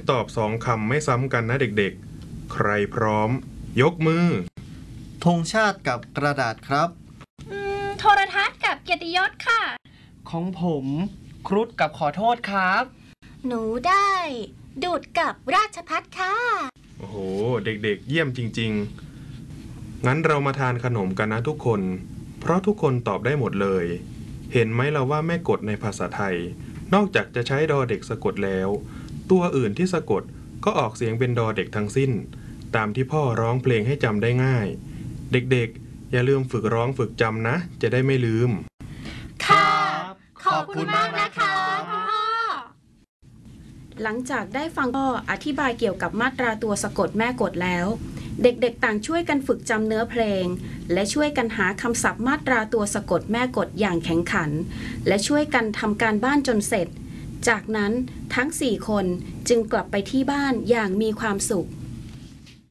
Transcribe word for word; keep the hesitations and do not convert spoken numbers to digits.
ตอบสองคำไม่ซ้ำกันนะเด็กๆใครพร้อมยกมือธงชาติกับกระดาษครับอืมโทรทัศน์กับเกียรติยศค่ะของผมครุฑกับขอโทษครับหนูได้ดูดกับราชภัฏค่ะโอ้โหเด็กๆเยี่ยมจริงๆงั้นเรามาทานขนมกันนะทุกคนเพราะทุกคนตอบได้หมดเลยเห็นไหมเราว่าแม่กฎในภาษาไทยนอกจากจะใช้ดอเด็กสะกดแล้วตัวอื่นที่สะกดก็ออกเสียงเป็นดอเด็กทั้งสิ้นตามที่พ่อร้องเพลงให้จำได้ง่ายเด็กๆอย่าลืมฝึกร้องฝึกจำนะจะได้ไม่ลืมค่ะขอบคุณมากนะคะคุณพ่อหลังจากได้ฟังพ่ออธิบายเกี่ยวกับมาตราตัวสะกดแม่กฎแล้วเด็กๆต่างช่วยกันฝึกจำเนื้อเพลงและช่วยกันหาคำศัพท์มาตราตัวสะกดแม่กฎอย่างแข็งขันและช่วยกันทำการบ้านจนเสร็จจากนั้นทั้งสี่คนจึงกลับไปที่บ้านอย่างมีความสุข